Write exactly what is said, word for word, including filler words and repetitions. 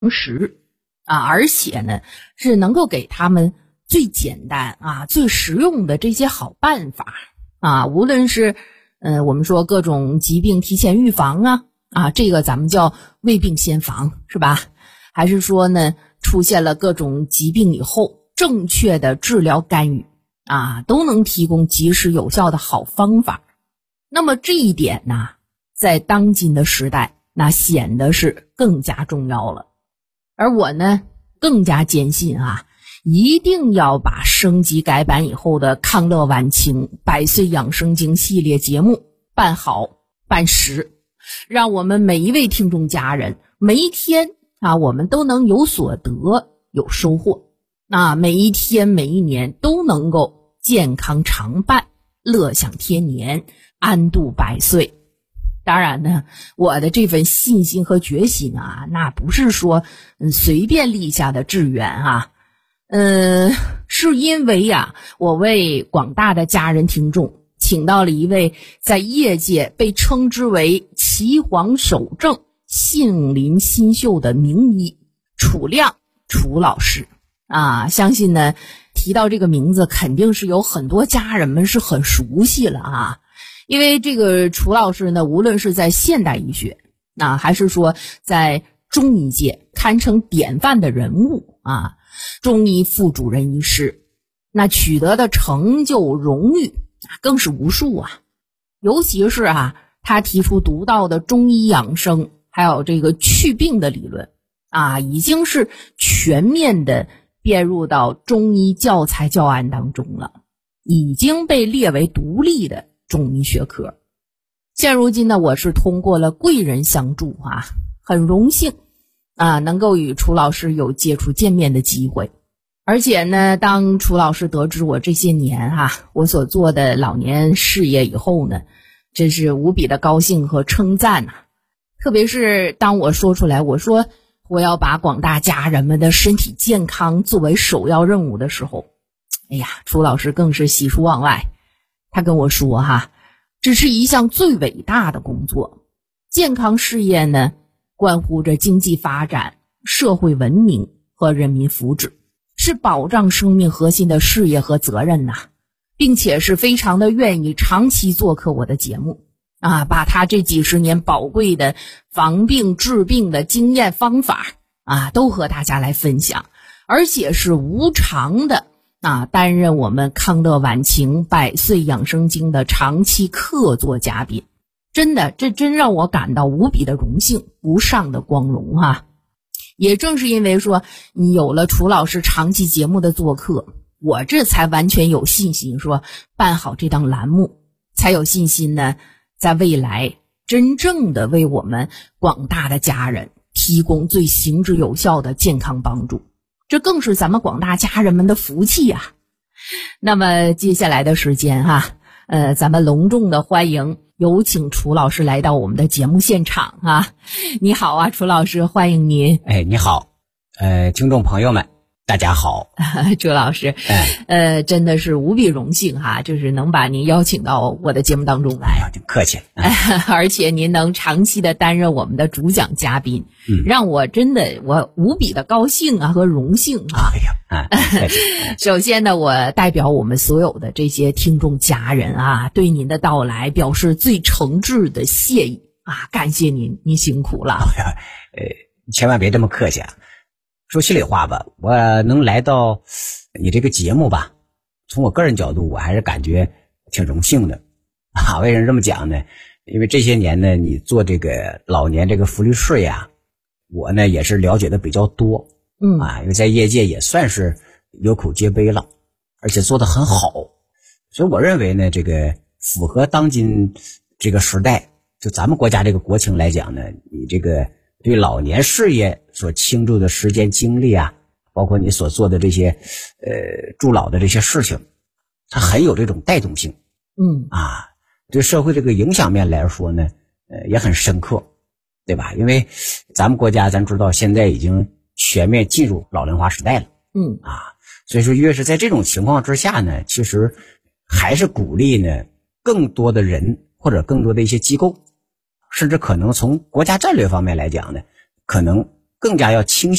实啊，而且呢是能够给他们最简单啊最实用的这些好办法啊，无论是呃我们说各种疾病提前预防啊啊，这个咱们叫未病先防，是吧？还是说呢出现了各种疾病以后正确的治疗干预啊，都能提供及时有效的好方法。那么这一点呢，在当今的时代那显得是更加重要了。而我呢更加坚信啊，一定要把升级改版以后的康乐晚晴百岁养生经系列节目办好办实，让我们每一位听众家人每一天啊，我们都能有所得有收获，那每一天每一年都能够健康常伴，乐享天年，安度百岁。当然呢，我的这份信心和决心啊，那不是说嗯随便立下的志愿啊，嗯，是因为呀、啊，我为广大的家人听众请到了一位在业界被称之为岐黄守正、杏林新秀的名医楚亮楚老师啊，相信呢提到这个名字肯定是有很多家人们是很熟悉了啊。因为这个楚老师呢，无论是在现代医学啊，还是说在中医界堪称典范的人物啊，中医副主任医师，那取得的成就荣誉更是无数啊。尤其是啊，他提出独到的中医养生还有这个祛病的理论啊，已经是全面的编入到中医教材教案当中了，已经被列为独立的中医学科。现如今呢，我是通过了贵人相助啊，很荣幸啊，能够与楚老师有接触见面的机会。而且呢，当楚老师得知我这些年啊我所做的老年事业以后呢，真是无比的高兴和称赞啊。特别是当我说出来，我说我要把广大家人们的身体健康作为首要任务的时候，哎呀，楚老师更是喜出望外。他跟我说哈，这是一项最伟大的工作。健康事业呢，关乎着经济发展、社会文明和人民福祉，是保障生命核心的事业和责任呐，并且是非常的愿意长期做客我的节目啊，把他这几十年宝贵的防病治病的经验方法啊，都和大家来分享，而且是无偿的啊，担任我们康乐晚晴百岁养生经的长期客座嘉宾。真的，这真让我感到无比的荣幸，无上的光荣啊。也正是因为说你有了楚老师长期节目的做客，我这才完全有信心说办好这档栏目，才有信心呢在未来真正的为我们广大的家人提供最行之有效的健康帮助，这更是咱们广大家人们的福气啊。那么接下来的时间哈、啊，呃，咱们隆重的欢迎有请楚老师来到我们的节目现场啊！你好啊，楚老师，欢迎您。 哎，你好，呃，听众朋友们，大家好。 楚老师， 哎， 呃，真的是无比荣幸哈，就是能把您邀请到我的节目当中来。 哎呀，挺客气。 嗯、而且您能长期的担任我们的主讲嘉宾， 嗯、 让我真的我无比的高兴啊和荣幸啊！ 哎呀。啊、 首先呢，我代表我们所有的这些听众家人啊，对您的到来表示最诚挚的谢意啊，感谢您，您辛苦了。 哎呀，呃，千万别这么客气啊！说心里话吧，我能来到你这个节目吧，从我个人角度，我还是感觉挺荣幸的啊。为什么这么讲呢？因为这些年呢，你做这个老年这个福利税啊，我呢也是了解的比较多。 嗯啊，因为在业界也算是有口皆碑了，而且做得很好，所以我认为呢，这个符合当今这个时代，就咱们国家这个国情来讲呢，你这个对老年事业所倾注的时间精力啊，包括你所做的这些呃助老的这些事情，它很有这种带动性。 嗯啊，对社会这个影响面来说呢，呃也很深刻，对吧？因为咱们国家咱知道现在已经全面进入老龄化时代了， 嗯啊，所以说越是在这种情况之下呢，其实还是鼓励呢更多的人或者更多的一些机构，甚至可能从国家战略方面来讲呢，可能更加要清晰